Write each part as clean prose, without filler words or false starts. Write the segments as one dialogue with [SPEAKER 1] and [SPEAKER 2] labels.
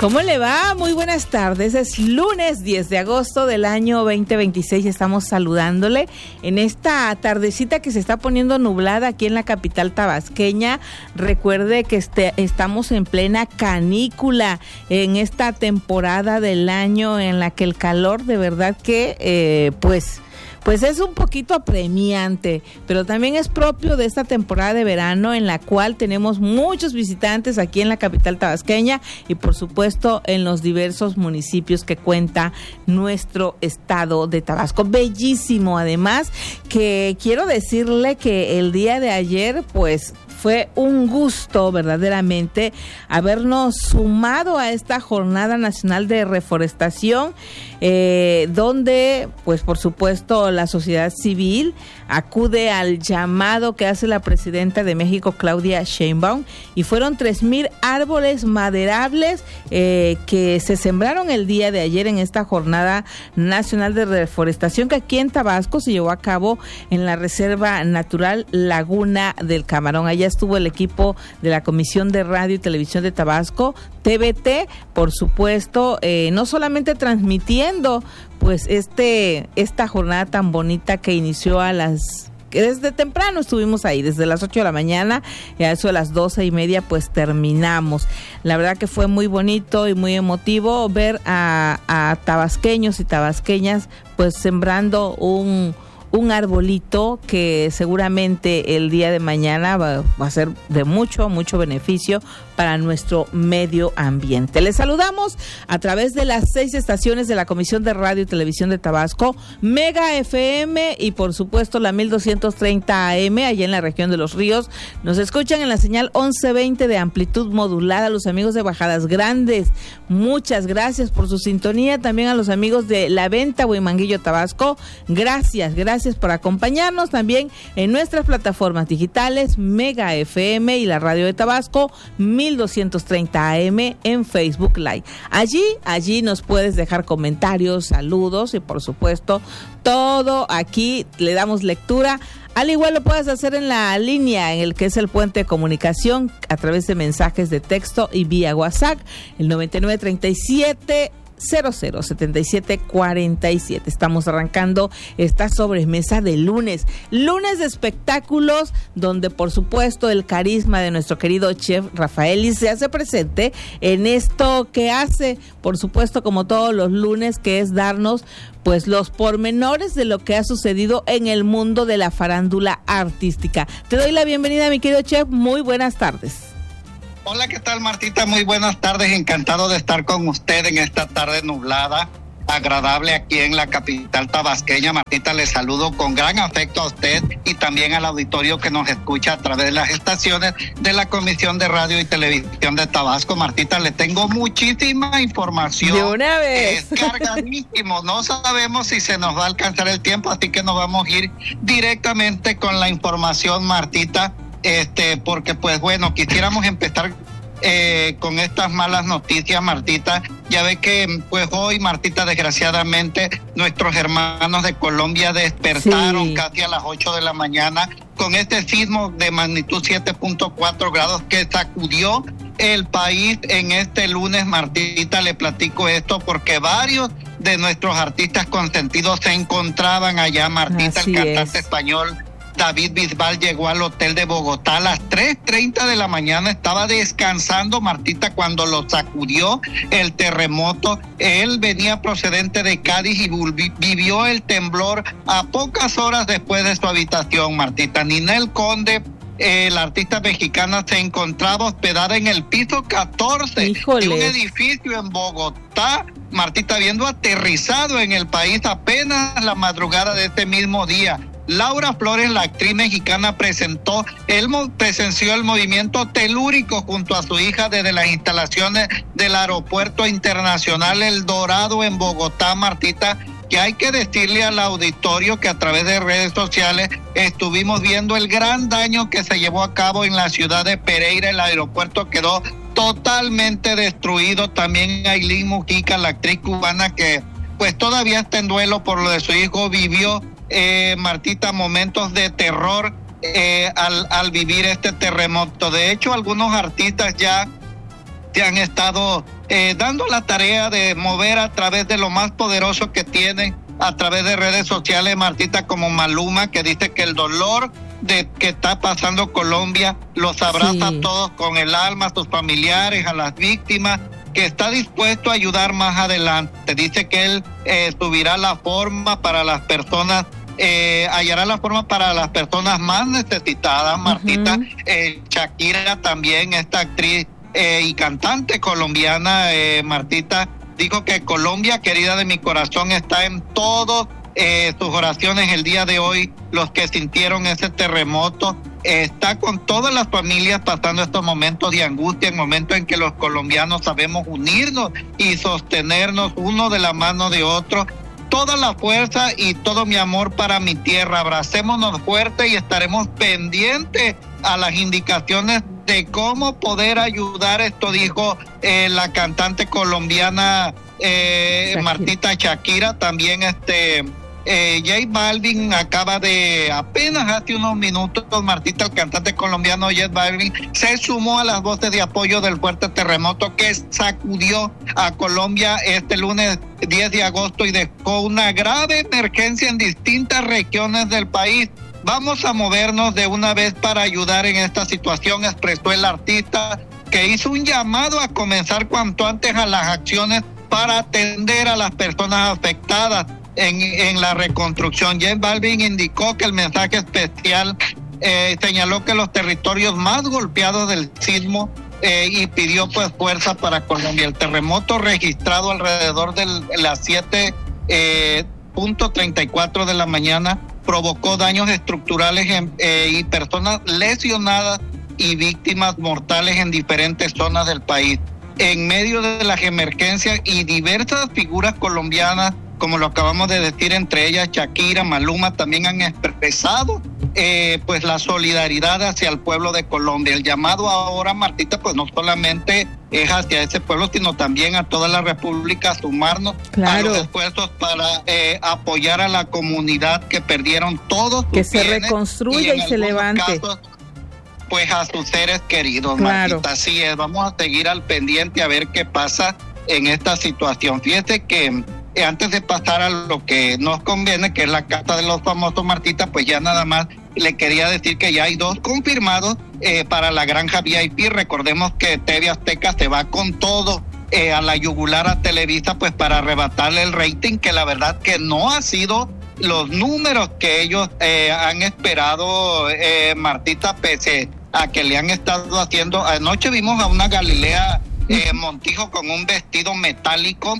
[SPEAKER 1] ¿Cómo le va? Muy buenas tardes. Es lunes 10 de agosto del año 2026. Estamos saludándole en esta tardecita que se está poniendo nublada aquí en la capital tabasqueña. Recuerde que estamos en plena canícula en esta temporada del año en la que el calor de verdad que pues es un poquito apremiante, pero también es propio de esta temporada de verano en la cual tenemos muchos visitantes aquí en la capital tabasqueña y por supuesto en los diversos municipios que cuenta nuestro estado de Tabasco. Bellísimo, además, que quiero decirle que el día de ayer pues fue un gusto verdaderamente habernos sumado a esta Jornada Nacional de Reforestación, donde, pues por supuesto, la sociedad civil acude al llamado que hace la presidenta de México, Claudia Sheinbaum, y fueron 3,000 árboles maderables que se sembraron el día de ayer en esta Jornada Nacional de Reforestación que aquí en Tabasco se llevó a cabo en la Reserva Natural Laguna del Camarón. Allá estuvo el equipo de la Comisión de Radio y Televisión de Tabasco, TVT, por supuesto, no solamente transmitiendo pues esta jornada tan bonita que inició desde temprano estuvimos ahí, desde las 8 de la mañana, y a eso de las 12:30 pues terminamos. La verdad que fue muy bonito y muy emotivo ver a tabasqueños y tabasqueñas pues sembrando un arbolito que seguramente el día de mañana va a ser de mucho beneficio para nuestro medio ambiente. Les saludamos a través de las 6 estaciones de la Comisión de Radio y Televisión de Tabasco, Mega FM y por supuesto la 1230 AM allá en la región de Los Ríos. Nos escuchan en la señal 1120 de amplitud modulada. Los amigos de Bajadas Grandes, muchas gracias por su sintonía. También a los amigos de La Venta, Huimanguillo, Tabasco, gracias por acompañarnos. También en nuestras plataformas digitales, Mega FM y la Radio de Tabasco, 1230 AM en Facebook Live. Allí nos puedes dejar comentarios, saludos y por supuesto todo aquí le damos lectura. Al igual lo puedes hacer en la línea, en el que es el puente de comunicación, a través de mensajes de texto y vía WhatsApp, el 9937 007747. Estamos arrancando esta sobremesa de lunes de espectáculos, donde por supuesto el carisma de nuestro querido chef Rafaeli se hace presente en esto que hace, por supuesto, como todos los lunes, que es darnos pues los pormenores de lo que ha sucedido en el mundo de la farándula artística. Te doy la bienvenida, mi querido chef, muy buenas tardes.
[SPEAKER 2] Hola, ¿qué tal, Martita? Muy buenas tardes, encantado de estar con usted en esta tarde nublada, agradable aquí en la capital tabasqueña. Martita, le saludo con gran afecto a usted y también al auditorio que nos escucha a través de las estaciones de la Comisión de Radio y Televisión de Tabasco. Martita, le tengo muchísima información.
[SPEAKER 1] De una vez.
[SPEAKER 2] Es cargadísimo, no sabemos si se nos va a alcanzar el tiempo, así que nos vamos a ir directamente con la información, Martita. Porque pues bueno, quisiéramos empezar con estas malas noticias, Martita. Ya ve que pues hoy, Martita, desgraciadamente nuestros hermanos de Colombia despertaron casi a las 8 de la mañana con este sismo de magnitud 7.4 grados que sacudió el país en este lunes. Martita, le platico esto porque varios de nuestros artistas consentidos se encontraban allá, Martita. Así el cantante español David Bisbal llegó al hotel de Bogotá a las 3:30 de la mañana, estaba descansando, Martita, cuando lo sacudió el terremoto. Él venía procedente de Cádiz y vivió el temblor a pocas horas después de su habitación, Martita. Ninel Conde, la artista mexicana, se encontraba hospedada en el piso 14 de un edificio en Bogotá, Martita, habiendo aterrizado en el país apenas la madrugada de este mismo día. Laura Flores, la actriz mexicana, presenció el movimiento telúrico junto a su hija desde las instalaciones del Aeropuerto Internacional El Dorado en Bogotá, Martita, que hay que decirle al auditorio que a través de redes sociales estuvimos viendo el gran daño que se llevó a cabo en la ciudad de Pereira. El aeropuerto quedó totalmente destruido. También Ailín Mujica, la actriz cubana, que pues todavía está en duelo por lo de su hijo, vivió Martita, momentos de terror al vivir este terremoto. De hecho, algunos artistas ya se han estado dando la tarea de mover a través de lo más poderoso que tienen, a través de redes sociales, Martita, como Maluma, que dice que el dolor de que está pasando Colombia los abraza a todos con el alma, a sus familiares, a las víctimas, que está dispuesto a ayudar más adelante. Dice que él subirá la forma para las personas, hallará la forma para las personas más necesitadas, Martita. Shakira también, esta actriz y cantante colombiana, Martita, dijo que Colombia, querida de mi corazón, está en todos sus oraciones el día de hoy. Los que sintieron ese terremoto, está con todas las familias pasando estos momentos de angustia, en momentos en que los colombianos sabemos unirnos y sostenernos uno de la mano de otro. Toda la fuerza y todo mi amor para mi tierra. Abracémonos fuerte y estaremos pendientes a las indicaciones de cómo poder ayudar. Esto dijo la cantante colombiana Shakira. Martita Shakira. También J Balvin acaba de, apenas hace unos minutos, Martita, el cantante colombiano J Balvin se sumó a las voces de apoyo del fuerte terremoto que sacudió a Colombia este lunes 10 de agosto y dejó una grave emergencia en distintas regiones del país. Vamos a movernos de una vez para ayudar en esta situación, expresó el artista, que hizo un llamado a comenzar cuanto antes a las acciones para atender a las personas afectadas en la reconstrucción. J Balvin indicó que el mensaje especial señaló que los territorios más golpeados del sismo y pidió pues fuerza para Colombia. El terremoto registrado alrededor de las 7:34 de la mañana provocó daños estructurales y personas lesionadas y víctimas mortales en diferentes zonas del país. En medio de las emergencias y diversas figuras colombianas, como lo acabamos de decir, entre ellas Shakira, Maluma, también han expresado pues la solidaridad hacia el pueblo de Colombia. El llamado ahora, Martita, pues no solamente es hacia ese pueblo, sino también a toda la república, a sumarnos a los esfuerzos para apoyar a la comunidad que perdieron todos sus
[SPEAKER 1] que se reconstruya y se levante.
[SPEAKER 2] Casos, pues a sus seres queridos, Martita. Así es, vamos a seguir al pendiente a ver qué pasa en esta situación. Fíjese que antes de pasar a lo que nos conviene, que es la Casa de los Famosos, Martita, pues ya nada más le quería decir que ya hay 2 confirmados para la granja VIP. Recordemos que TV Azteca se va con todo a la yugular a Televisa, pues para arrebatarle el rating, que la verdad que no ha sido los números que ellos han esperado, Martita, pese a que le han estado haciendo. Anoche vimos a una Galilea Montijo con un vestido metálico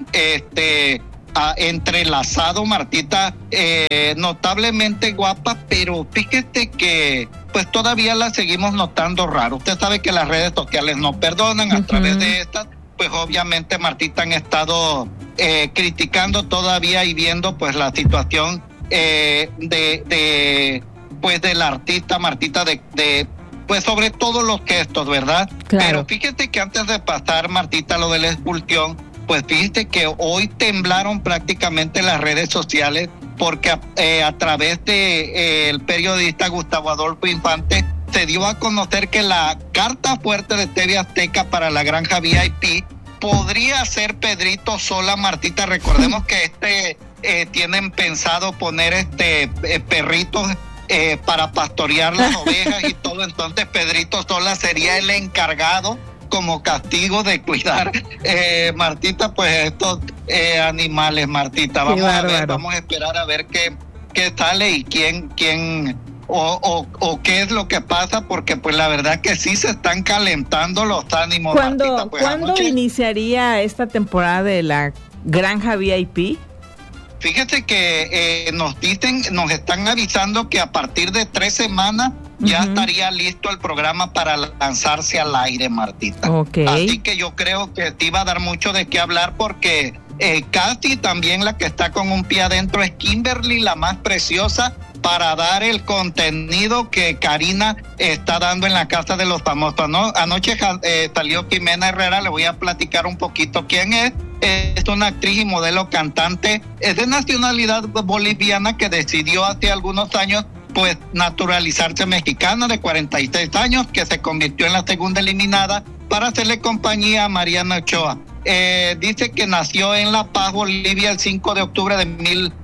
[SPEAKER 2] entrelazado, Martita, notablemente guapa, pero fíjate que pues todavía la seguimos notando raro. Usted sabe que las redes sociales no perdonan. A través de estas, pues obviamente, Martita, han estado criticando todavía y viendo pues la situación pues del artista, Martita, pues sobre todo los gestos, ¿verdad? Claro. Pero fíjate que antes de pasar, Martita, lo de la expulsión, pues fíjate que hoy temblaron prácticamente las redes sociales porque a través de el periodista Gustavo Adolfo Infante se dio a conocer que la carta fuerte de TV Azteca para la granja VIP podría ser Pedrito Sola, Martita. Recordemos que tienen pensado poner perritos para pastorear las ovejas y todo, entonces Pedrito Sola sería el encargado como castigo de cuidar, Martita, pues estos animales, Martita. Vamos a ver, vamos a esperar a ver qué sale y quién o qué es lo que pasa, porque pues la verdad que sí se están calentando los ánimos, Martita. Pues,
[SPEAKER 1] ¿cuándo iniciaría esta temporada de la granja VIP?
[SPEAKER 2] Fíjate que nos están avisando que a partir de 3 semanas ya estaría listo el programa para lanzarse al aire, Martita. Okay. Así que yo creo que te iba a dar mucho de qué hablar, porque casi también la que está con un pie adentro es Kimberly, la más preciosa, para dar el contenido que Karina está dando en la Casa de los Famosos, ¿no? Anoche salió Jimena Herrera, le voy a platicar un poquito quién es. Es una actriz y modelo cantante, es de nacionalidad boliviana, que decidió hace algunos años pues naturalizarse mexicana de 46 años, que se convirtió en la segunda eliminada para hacerle compañía a Mariana Ochoa. Dice que nació en La Paz, Bolivia, el 5 de octubre de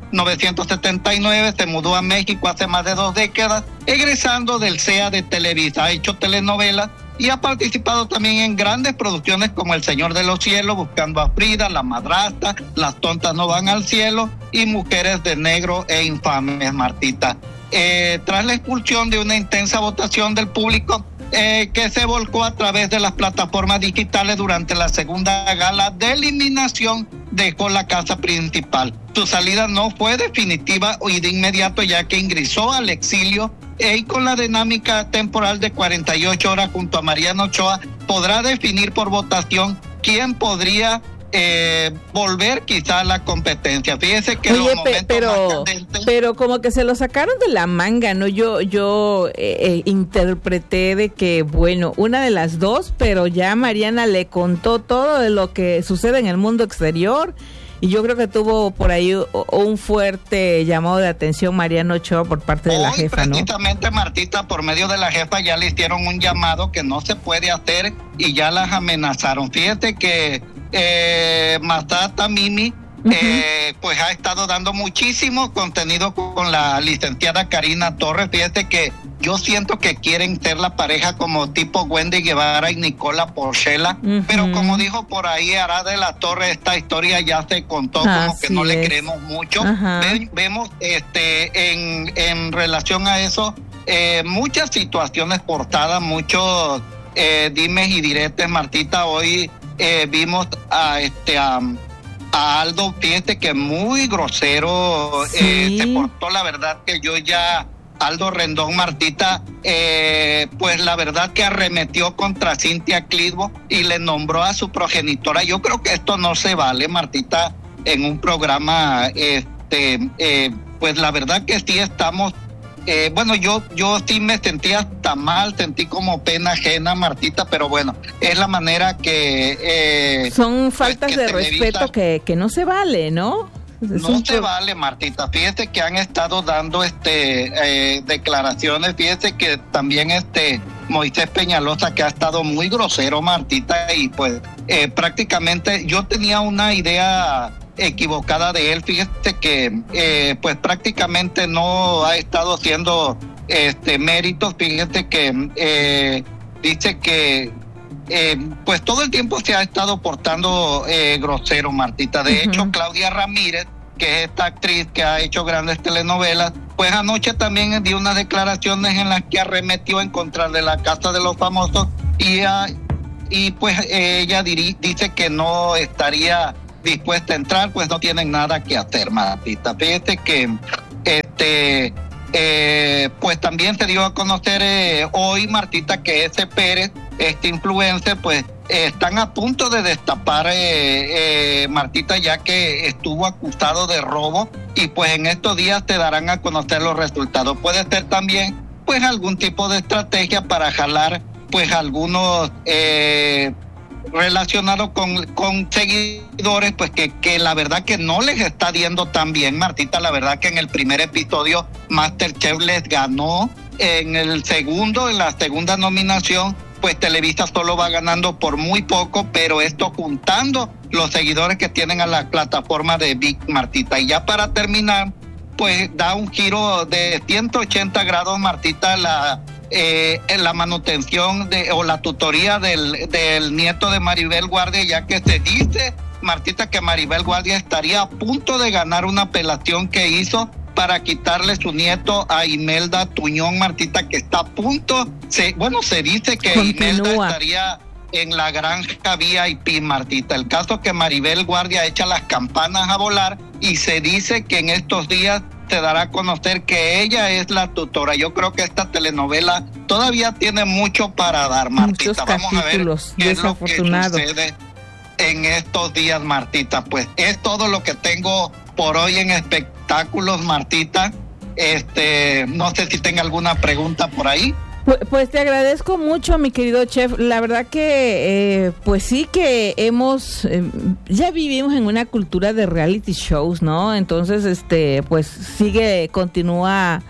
[SPEAKER 2] 1979, se mudó a México hace más de 2 décadas, egresando del CEA de Televisa. Ha hecho telenovelas y ha participado también en grandes producciones como El Señor de los Cielos, Buscando a Frida, La Madrastra, Las Tontas No Van al Cielo y Mujeres de Negro e Infames, Martita. Tras la expulsión de una intensa votación del público, que se volcó a través de las plataformas digitales durante la segunda gala de eliminación, dejó la casa principal. Su salida no fue definitiva y de inmediato, ya que ingresó al exilio, y con la dinámica temporal de 48 horas junto a Mariana Ochoa, podrá definir por votación quién podría volver quizá a la competencia. Fíjese que
[SPEAKER 1] oye, pero como que se lo sacaron de la manga, ¿no? Yo interpreté de que, bueno, una de las dos, pero ya Mariana le contó todo de lo que sucede en el mundo exterior, y yo creo que tuvo por ahí un fuerte llamado de atención Mariana Ochoa por parte de la jefa, ¿no?
[SPEAKER 2] Precisamente, Martita, por medio de la jefa ya le hicieron un llamado que no se puede hacer y ya las amenazaron. Fíjate que Masata Mimi pues ha estado dando muchísimo contenido con la licenciada Karina Torres. Fíjate que yo siento que quieren ser la pareja como tipo Wendy Guevara y Nicola Porchela, pero como dijo por ahí Ara de la Torre, esta historia ya se contó, como que no le creemos mucho. Vemos en relación a eso muchas situaciones portadas, muchos dimes y diretes, Martita. Hoy vimos a Aldo, fíjate que muy grosero, se portó, la verdad que yo ya, Aldo Rendón, Martita, pues la verdad que arremetió contra Cintia Clitbo y le nombró a su progenitora. Yo creo que esto no se vale, Martita, en un programa, pues la verdad que sí estamos, bueno, yo sí me sentí hasta mal, sentí como pena ajena, Martita, pero bueno, es la manera que
[SPEAKER 1] son faltas de respeto que no se vale, ¿no?
[SPEAKER 2] No se vale, Martita. Fíjese que han estado dando declaraciones. Fíjese que también Moisés Peñalosa, que ha estado muy grosero, Martita, y pues prácticamente yo tenía una idea equivocada de él. Fíjese que pues prácticamente no ha estado haciendo méritos. Fíjese que dice que pues todo el tiempo se ha estado portando grosero, Martita. De hecho, Claudia Ramírez, que es esta actriz que ha hecho grandes telenovelas, pues anoche también dio unas declaraciones en las que arremetió en contra de la Casa de los Famosos y pues ella dice que no estaría dispuesta a entrar, pues no tienen nada que hacer, Martita. Fíjate que pues también se dio a conocer hoy, Martita, que ese Pérez, este influencer, pues están a punto de destapar, Martita, ya que estuvo acusado de robo, y pues en estos días te darán a conocer los resultados. Puede ser también pues algún tipo de estrategia para jalar pues algunos relacionados con seguidores, pues que la verdad que no les está yendo tan bien, Martita. La verdad que en el primer episodio MasterChef les ganó, en la segunda nominación pues Televisa solo va ganando por muy poco, pero esto juntando los seguidores que tienen a la plataforma de Vic, Martita. Y ya para terminar, pues da un giro de 180 grados, Martita, en la manutención o la tutoría del nieto de Maribel Guardia, ya que se dice, Martita, que Maribel Guardia estaría a punto de ganar una apelación que hizo para quitarle su nieto a Imelda Tuñón, Martita, que está a punto, se dice que Imelda estaría en la granja VIP, Martita. El caso es que Maribel Guardia echa las campanas a volar y se dice que en estos días se dará a conocer que ella es la tutora. Yo creo que esta telenovela todavía tiene mucho para dar, Martita. Vamos a ver qué es lo que sucede en estos días, Martita. Pues es todo lo que tengo por hoy en espectáculos, Martita. No sé si tenga alguna pregunta por ahí.
[SPEAKER 1] Pues te agradezco mucho, mi querido chef. La verdad que pues sí que ya vivimos en una cultura de reality shows, ¿no? Entonces pues continúa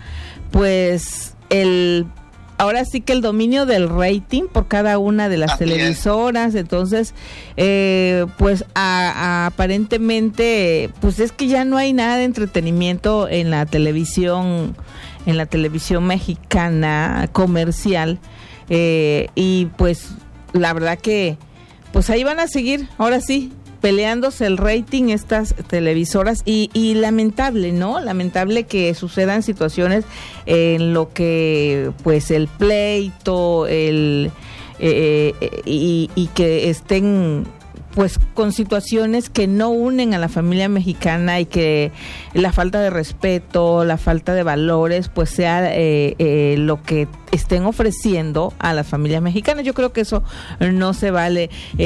[SPEAKER 1] pues ahora sí que el dominio del rating por cada una de las televisoras. Entonces pues aparentemente pues es que ya no hay nada de entretenimiento en la televisión mexicana comercial, y pues la verdad que pues ahí van a seguir, ahora sí, peleándose el rating estas televisoras, y lamentable, ¿no? Lamentable que sucedan situaciones en lo que pues el pleito, y que estén pues con situaciones que no unen a la familia mexicana, y que la falta de respeto, la falta de valores pues sea lo que estén ofreciendo a las familias mexicanas. Yo creo que eso no se vale.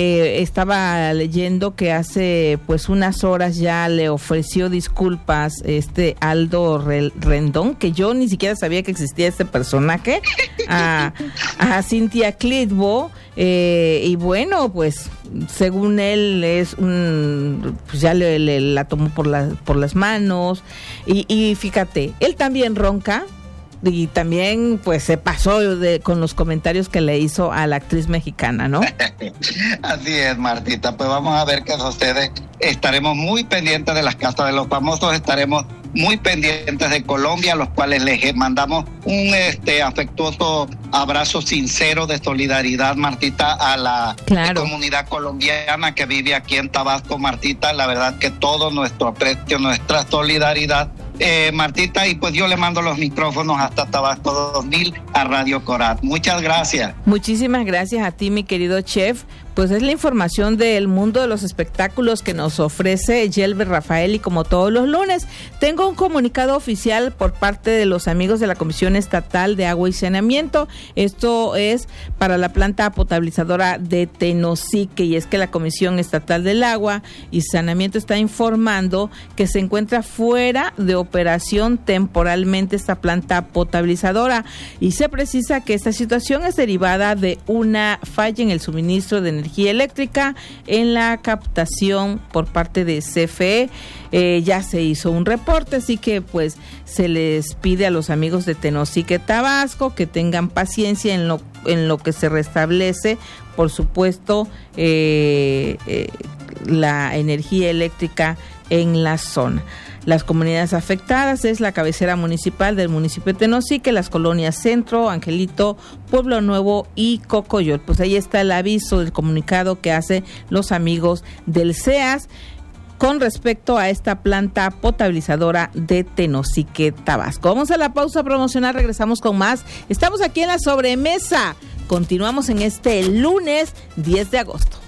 [SPEAKER 1] Estaba leyendo que hace pues unas horas ya le ofreció disculpas Aldo Rendón, que yo ni siquiera sabía que existía este personaje, a Cynthia Clitbo, y bueno, pues según él es pues ya la tomó por las manos, y fíjate, él también ronca, y también pues se pasó con los comentarios que le hizo a la actriz mexicana, ¿no?
[SPEAKER 2] Así es, Martita, pues vamos a ver que ustedes estaremos muy pendientes de las casas de los famosos, estaremos muy pendientes de Colombia, a los cuales les mandamos un afectuoso abrazo sincero de solidaridad, Martita, a la comunidad colombiana que vive aquí en Tabasco, Martita. La verdad que todo nuestro aprecio, nuestra solidaridad, Martita, y pues yo le mando los micrófonos hasta Tabasco 2000 a Radio Corat. Muchas gracias.
[SPEAKER 1] Muchísimas gracias a ti, mi querido chef. Pues es la información del mundo de los espectáculos que nos ofrece Yelber Rafael, y como todos los lunes, tengo un comunicado oficial por parte de los amigos de la Comisión Estatal de Agua y Saneamiento. Esto es para la planta potabilizadora de Tenosique, y es que la Comisión Estatal del Agua y Saneamiento está informando que se encuentra fuera de operación temporalmente esta planta potabilizadora, y se precisa que esta situación es derivada de una falla en el suministro de energía eléctrica en la captación por parte de CFE. Ya se hizo un reporte, así que pues se les pide a los amigos de Tenosique, Tabasco, que tengan paciencia en lo que se restablece, por supuesto, la energía eléctrica en la zona. Las comunidades afectadas es la cabecera municipal del municipio de Tenosique, las colonias Centro, Angelito, Pueblo Nuevo y Cocoyot. Pues ahí está el aviso del comunicado que hacen los amigos del CEAS con respecto a esta planta potabilizadora de Tenosique, Tabasco. Vamos a la pausa promocional, regresamos con más. Estamos aquí en la sobremesa. Continuamos en este lunes 10 de agosto.